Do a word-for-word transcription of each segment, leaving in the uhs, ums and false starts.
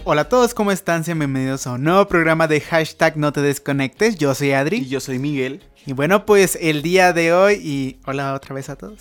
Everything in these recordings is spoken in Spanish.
Hola a todos, ¿cómo están? Sean bienvenidos a un nuevo programa de Hashtag No Te Desconectes. Yo soy Adri. Y yo soy Miguel. Y bueno, pues el día de hoy, y hola otra vez a todos,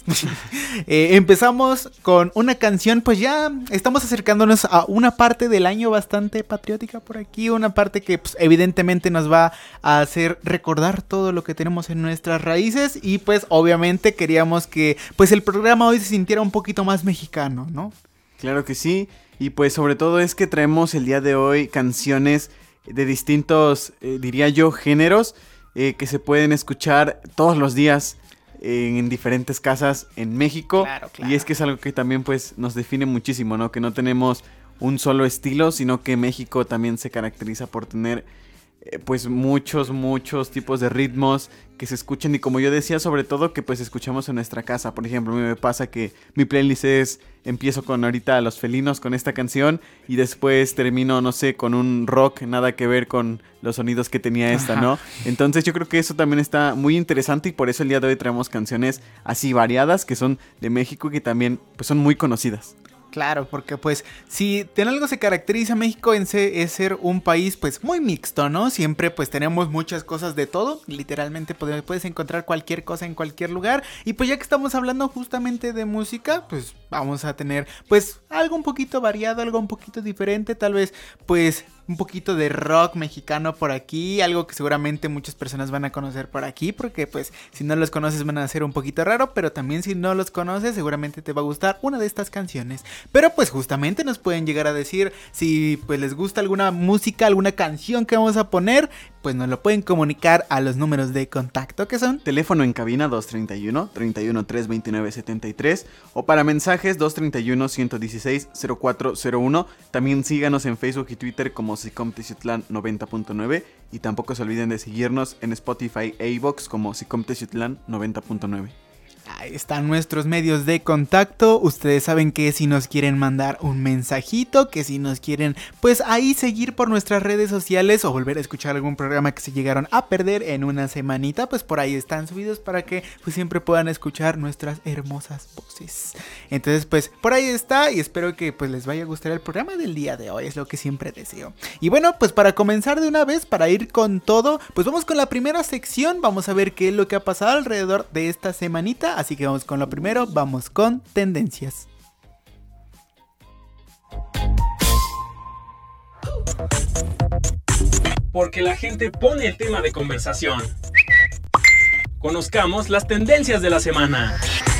eh, empezamos con una canción, pues ya estamos acercándonos a una parte del año bastante patriótica por aquí, una parte que pues, evidentemente nos va a hacer recordar todo lo que tenemos en nuestras raíces y pues obviamente queríamos que pues el programa hoy se sintiera un poquito más mexicano, ¿no? Claro que sí, y pues sobre todo es que traemos el día de hoy canciones de distintos, eh, diría yo, géneros, Eh, que se pueden escuchar todos los días eh, en diferentes casas en México. Claro, claro. Y es que es algo que también pues nos define muchísimo, ¿no? Que no tenemos un solo estilo, sino que México también se caracteriza por tener eh, pues muchos, muchos tipos de ritmos que se escuchan. Y como yo decía, sobre todo que pues escuchamos en nuestra casa. Por ejemplo, a mí me pasa que mi playlist es... Empiezo con ahorita Los Felinos con esta canción y después termino, no sé, con un rock, nada que ver con los sonidos que tenía esta, ¿no? Entonces yo creo que eso también está muy interesante y por eso el día de hoy traemos canciones así variadas que son de México y que también pues son muy conocidas. Claro, porque pues si en algo se caracteriza México en ser, es ser un país pues muy mixto, ¿no? Siempre pues tenemos muchas cosas de todo, literalmente puedes, puedes encontrar cualquier cosa en cualquier lugar. Y pues ya que estamos hablando justamente de música, pues vamos a tener pues algo un poquito variado, algo un poquito diferente, tal vez pues un poquito de rock mexicano por aquí, algo que seguramente muchas personas van a conocer por aquí, porque pues si no los conoces van a ser un poquito raro, pero también si no los conoces seguramente te va a gustar una de estas canciones. Pero pues justamente nos pueden llegar a decir si pues les gusta alguna música, alguna canción que vamos a poner, pues nos lo pueden comunicar a los números de contacto que son teléfono en cabina dos treinta y uno, treinta y uno, tres veintinueve, setenta y tres o para mensajes dos treinta y uno, ciento dieciséis, cero cuatro cero uno. También síganos en Facebook y Twitter como SICOM Teciutlán noventa punto nueve y tampoco se olviden de seguirnos en Spotify e iVoox como SICOM Teciutlán noventa punto nueve. Ahí están nuestros medios de contacto. Ustedes saben que si nos quieren mandar un mensajito, que si nos quieren pues ahí seguir por nuestras redes sociales o volver a escuchar algún programa que se llegaron a perder en una semanita, pues por ahí están subidos para que pues siempre puedan escuchar nuestras hermosas voces. Entonces pues por ahí está y espero que pues les vaya a gustar el programa del día de hoy, es lo que siempre deseo. Y bueno, pues para comenzar de una vez, para ir con todo, pues vamos con la primera sección, vamos a ver qué es lo que ha pasado alrededor de esta semanita. Así que vamos con lo primero, vamos con tendencias. Porque la gente pone el tema de conversación. Conozcamos las tendencias de la semana.